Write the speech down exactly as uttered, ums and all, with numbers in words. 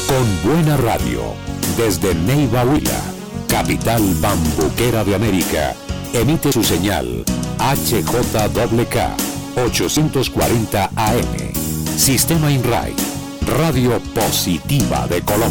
con buena radio, desde Neiva Huila, capital bambuquera de América, emite su señal H J K K ochocientos cuarenta A M. Sistema INRAI, Radio Positiva de Colombia.